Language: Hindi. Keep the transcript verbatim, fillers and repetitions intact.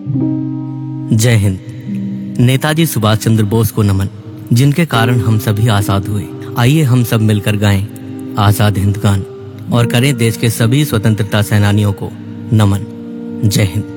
जय हिंद। नेताजी सुभाष चंद्र बोस को नमन, जिनके कारण हम सभी आजाद हुए। आइए हम सब मिलकर गाएं आजाद हिंद गान और करें देश के सभी स्वतंत्रता सेनानियों को नमन। जय हिंद।